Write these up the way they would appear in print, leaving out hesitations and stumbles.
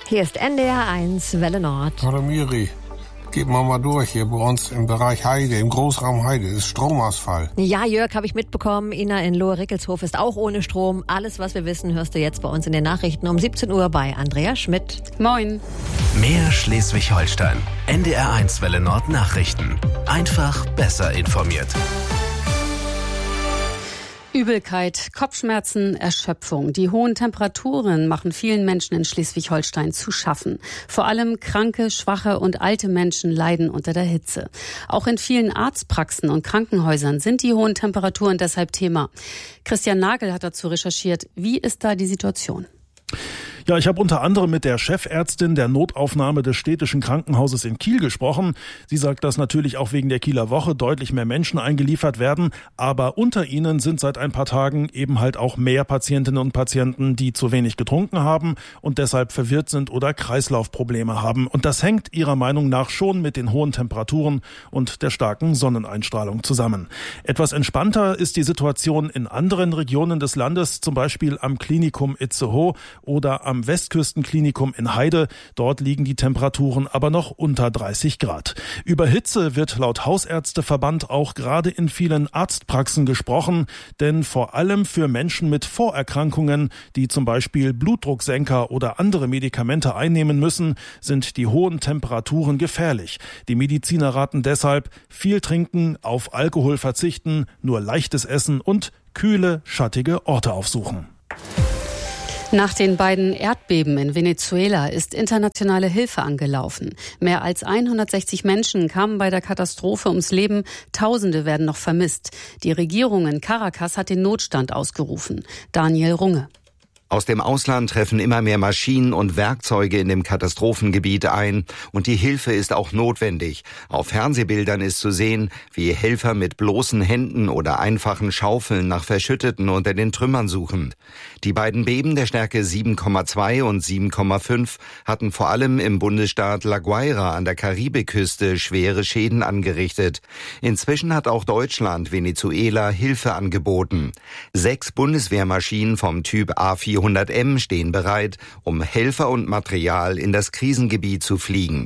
Hier ist NDR 1 Welle Nord. Hallo Miri, geht mal durch hier bei uns im Bereich Heide, im Großraum Heide, ist Stromausfall. Ja, Jörg, habe ich mitbekommen. Ina in Lohe-Rickelshof ist auch ohne Strom. Alles, was wir wissen, hörst du jetzt bei uns in den Nachrichten um 17 Uhr bei Andrea Schmidt. Moin. Mehr Schleswig-Holstein. NDR 1 Welle Nord Nachrichten. Einfach besser informiert. Übelkeit, Kopfschmerzen, Erschöpfung. Die hohen Temperaturen machen vielen Menschen in Schleswig-Holstein zu schaffen. Vor allem kranke, schwache und alte Menschen leiden unter der Hitze. Auch in vielen Arztpraxen und Krankenhäusern sind die hohen Temperaturen deshalb Thema. Christian Nagel hat dazu recherchiert. Wie ist da die Situation? Ja, ich habe unter anderem mit der Chefärztin der Notaufnahme des städtischen Krankenhauses in Kiel gesprochen. Sie sagt, dass natürlich auch wegen der Kieler Woche deutlich mehr Menschen eingeliefert werden. Aber unter ihnen sind seit ein paar Tagen eben halt auch mehr Patientinnen und Patienten, die zu wenig getrunken haben und deshalb verwirrt sind oder Kreislaufprobleme haben. Und das hängt ihrer Meinung nach schon mit den hohen Temperaturen und der starken Sonneneinstrahlung zusammen. Etwas entspannter ist die Situation in anderen Regionen des Landes, zum Beispiel am Klinikum Itzehoe oder am Westküstenklinikum in Heide. Dort liegen die Temperaturen aber noch unter 30 Grad. Über Hitze wird laut Hausärzteverband auch gerade in vielen Arztpraxen gesprochen, denn vor allem für Menschen mit Vorerkrankungen, die zum Beispiel Blutdrucksenker oder andere Medikamente einnehmen müssen, sind die hohen Temperaturen gefährlich. Die Mediziner raten deshalb, viel trinken, auf Alkohol verzichten, nur leichtes Essen und kühle, schattige Orte aufsuchen. Nach den beiden Erdbeben in Venezuela ist internationale Hilfe angelaufen. Mehr als 160 Menschen kamen bei der Katastrophe ums Leben. Tausende werden noch vermisst. Die Regierung in Caracas hat den Notstand ausgerufen. Daniel Runge. Aus dem Ausland treffen immer mehr Maschinen und Werkzeuge in dem Katastrophengebiet ein und die Hilfe ist auch notwendig. Auf Fernsehbildern ist zu sehen, wie Helfer mit bloßen Händen oder einfachen Schaufeln nach Verschütteten unter den Trümmern suchen. Die beiden Beben der Stärke 7,2 und 7,5 hatten vor allem im Bundesstaat La Guaira an der Karibikküste schwere Schäden angerichtet. Inzwischen hat auch Deutschland Venezuela Hilfe angeboten. 6 Bundeswehrmaschinen vom Typ A400M stehen bereit, um Helfer und Material in das Krisengebiet zu fliegen.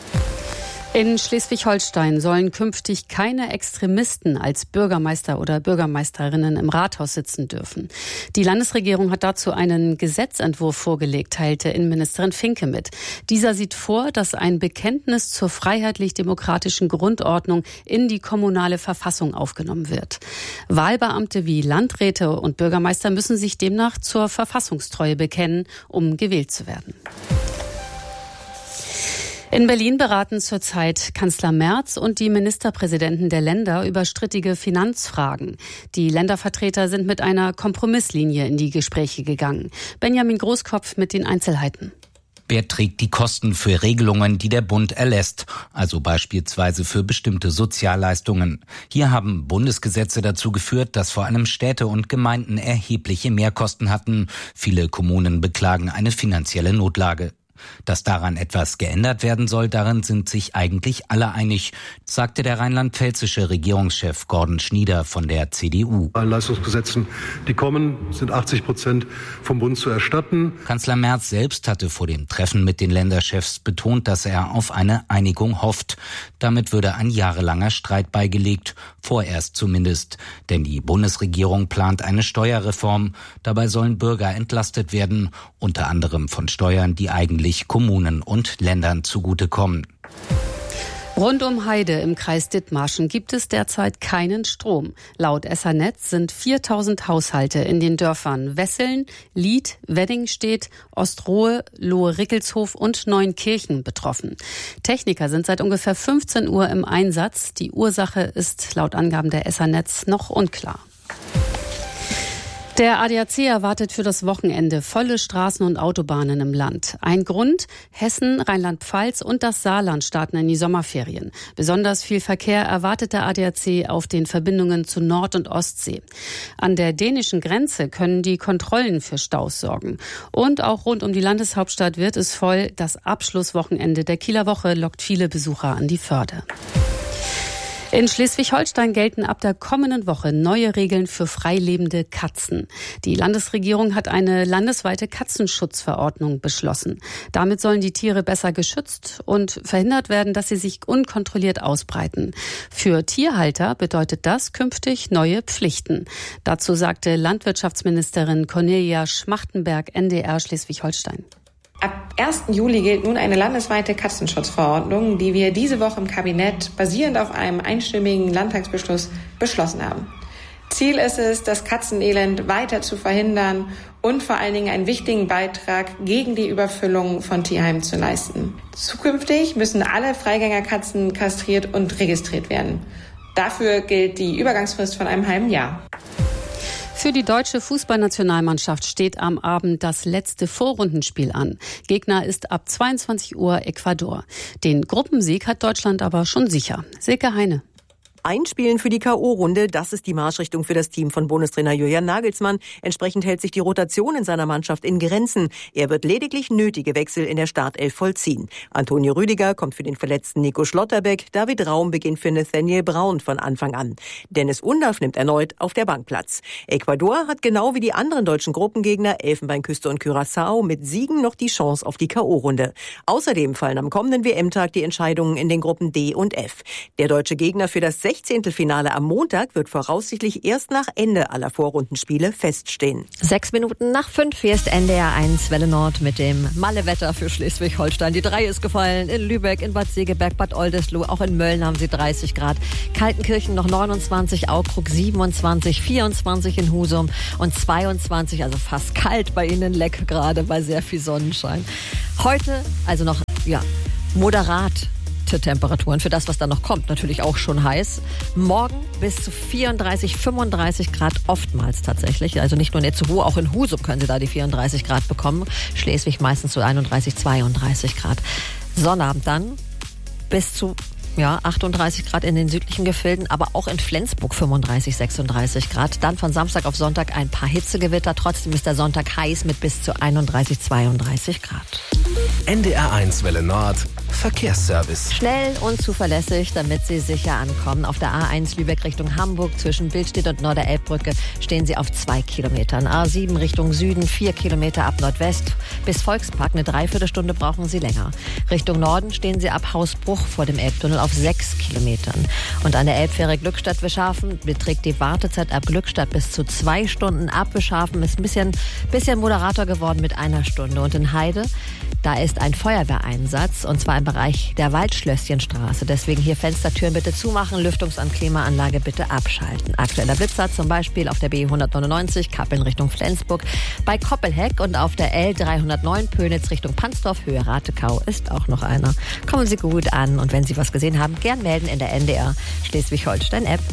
In Schleswig-Holstein sollen künftig keine Extremisten als Bürgermeister oder Bürgermeisterinnen im Rathaus sitzen dürfen. Die Landesregierung hat dazu einen Gesetzentwurf vorgelegt, teilte Innenministerin Finke mit. Dieser sieht vor, dass ein Bekenntnis zur freiheitlich-demokratischen Grundordnung in die kommunale Verfassung aufgenommen wird. Wahlbeamte wie Landräte und Bürgermeister müssen sich demnach zur Verfassungstreue bekennen, um gewählt zu werden. In Berlin beraten zurzeit Kanzler Merz und die Ministerpräsidenten der Länder über strittige Finanzfragen. Die Ländervertreter sind mit einer Kompromisslinie in die Gespräche gegangen. Benjamin Großkopf mit den Einzelheiten. Wer trägt die Kosten für Regelungen, die der Bund erlässt, also beispielsweise für bestimmte Sozialleistungen? Hier haben Bundesgesetze dazu geführt, dass vor allem Städte und Gemeinden erhebliche Mehrkosten hatten. Viele Kommunen beklagen eine finanzielle Notlage. Dass daran etwas geändert werden soll, darin sind sich eigentlich alle einig, sagte der rheinland-pfälzische Regierungschef Gordon Schnieder von der CDU. Bei Leistungsgesetzen, die kommen, sind 80% vom Bund zu erstatten. Kanzler Merz selbst hatte vor dem Treffen mit den Länderchefs betont, dass er auf eine Einigung hofft. Damit würde ein jahrelanger Streit beigelegt, vorerst zumindest. Denn die Bundesregierung plant eine Steuerreform. Dabei sollen Bürger entlastet werden, unter anderem von Steuern, die eigentlich Kommunen und Ländern zugutekommen. Rund um Heide im Kreis Dithmarschen gibt es derzeit keinen Strom. Laut Essernetz sind 4000 Haushalte in den Dörfern Wesseln, Lied, Weddingstedt, Ostrohe, Lohe-Rickelshof und Neunkirchen betroffen. Techniker sind seit ungefähr 15 Uhr im Einsatz. Die Ursache ist laut Angaben der Essernetz noch unklar. Der ADAC erwartet für das Wochenende volle Straßen und Autobahnen im Land. Ein Grund: Hessen, Rheinland-Pfalz und das Saarland starten in die Sommerferien. Besonders viel Verkehr erwartet der ADAC auf den Verbindungen zu Nord- und Ostsee. An der dänischen Grenze können die Kontrollen für Staus sorgen. Und auch rund um die Landeshauptstadt wird es voll. Das Abschlusswochenende der Kieler Woche lockt viele Besucher an die Förde. In Schleswig-Holstein gelten ab der kommenden Woche neue Regeln für freilebende Katzen. Die Landesregierung hat eine landesweite Katzenschutzverordnung beschlossen. Damit sollen die Tiere besser geschützt und verhindert werden, dass sie sich unkontrolliert ausbreiten. Für Tierhalter bedeutet das künftig neue Pflichten. Dazu sagte Landwirtschaftsministerin Cornelia Schmachtenberg, NDR Schleswig-Holstein. Ab 1. Juli gilt nun eine landesweite Katzenschutzverordnung, die wir diese Woche im Kabinett basierend auf einem einstimmigen Landtagsbeschluss beschlossen haben. Ziel ist es, das Katzenelend weiter zu verhindern und vor allen Dingen einen wichtigen Beitrag gegen die Überfüllung von Tierheimen zu leisten. Zukünftig müssen alle Freigängerkatzen kastriert und registriert werden. Dafür gilt die Übergangsfrist von einem halben Jahr. Für die deutsche Fußballnationalmannschaft steht am Abend das letzte Vorrundenspiel an. Gegner ist ab 22 Uhr Ecuador. Den Gruppensieg hat Deutschland aber schon sicher. Silke Heine. Einspielen für die K.O.-Runde, das ist die Marschrichtung für das Team von Bundestrainer Julian Nagelsmann. Entsprechend hält sich die Rotation in seiner Mannschaft in Grenzen. Er wird lediglich nötige Wechsel in der Startelf vollziehen. Antonio Rüdiger kommt für den verletzten Nico Schlotterbeck. David Raum beginnt für Nathaniel Braun von Anfang an. Dennis Undaff nimmt erneut auf der Bank Platz. Ecuador hat genau wie die anderen deutschen Gruppengegner Elfenbeinküste und Curaçao mit Siegen noch die Chance auf die K.O.-Runde. Außerdem fallen am kommenden WM-Tag die Entscheidungen in den Gruppen D und F. Der deutsche Gegner für das 16. Finale am Montag wird voraussichtlich erst nach Ende aller Vorrundenspiele feststehen. 6 Minuten nach 5, hier ist NDR 1 Welle Nord mit dem Malle-Wetter für Schleswig-Holstein. Die 3 ist gefallen in Lübeck, in Bad Segeberg, Bad Oldesloe, auch in Mölln haben sie 30 Grad. Kaltenkirchen noch 29, Aukrug 27, 24 in Husum und 22, also fast kalt bei Ihnen in Leck gerade, bei sehr viel Sonnenschein. Heute also noch, moderat Temperaturen für das, was da noch kommt. Natürlich auch schon heiß. Morgen bis zu 34, 35 Grad oftmals tatsächlich. Also nicht nur in Itzehoe, auch in Husum können Sie da die 34 Grad bekommen. Schleswig meistens so 31, 32 Grad. Sonnabend dann bis zu 38 Grad in den südlichen Gefilden, aber auch in Flensburg 35, 36 Grad. Dann von Samstag auf Sonntag ein paar Hitzegewitter. Trotzdem ist der Sonntag heiß mit bis zu 31, 32 Grad. NDR 1 Welle Nord Verkehrsservice. Schnell und zuverlässig, damit Sie sicher ankommen. Auf der A1 Lübeck Richtung Hamburg zwischen Billstedt und Norderelbbrücke stehen Sie auf 2 Kilometern. A7 Richtung Süden 4 Kilometer ab Nordwest. Bis Volkspark eine Dreiviertelstunde brauchen Sie länger. Richtung Norden stehen Sie ab Hausbruch vor dem Elbtunnel auf 6 Kilometern. Und an der Elbfähre Glückstadt-Wischhafen beträgt die Wartezeit ab Glückstadt bis zu 2 Stunden. Ab Wischhafen ist ein bisschen moderater geworden mit 1 Stunde. Und in Heide, da ist ein Feuerwehreinsatz und zwar im Bereich der Waldschlösschenstraße. Deswegen hier Fenstertüren bitte zumachen, Lüftungsanklimaanlage bitte abschalten. Aktueller Blitzer zum Beispiel auf der B199 Kappeln Richtung Flensburg, bei Koppelheck und auf der L309 Pönitz Richtung Pansdorf Höhe Ratekau ist auch noch einer. Kommen Sie gut an und wenn Sie was gesehen haben, gern melden in der NDR Schleswig-Holstein App.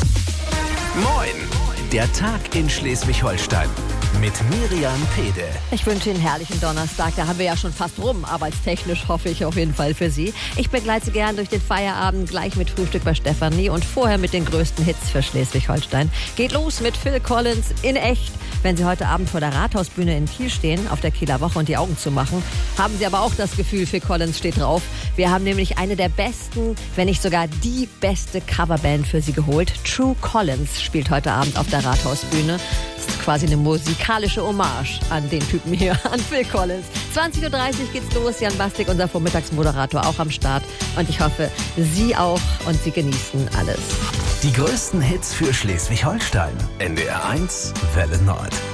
Moin! Der Tag in Schleswig-Holstein mit Miriam Pede. Ich wünsche Ihnen einen herrlichen Donnerstag. Da haben wir ja schon fast rum, arbeitstechnisch hoffe ich auf jeden Fall für Sie. Ich begleite Sie gern durch den Feierabend, gleich mit Frühstück bei Stefanie und vorher mit den größten Hits für Schleswig-Holstein. Geht los mit Phil Collins in echt. Wenn Sie heute Abend vor der Rathausbühne in Kiel stehen, auf der Kieler Woche und die Augen zumachen, haben Sie aber auch das Gefühl, Phil Collins steht drauf. Wir haben nämlich eine der besten, wenn nicht sogar die beste Coverband für Sie geholt. True Collins spielt heute Abend auf der Rathausbühne. Das ist quasi eine musikalische Hommage an den Typen hier, an Phil Collins. 20.30 Uhr geht's los. Jan Bastik, unser Vormittagsmoderator, auch am Start. Und ich hoffe, Sie auch und Sie genießen alles. Die größten Hits für Schleswig-Holstein. NDR 1 Welle Nord.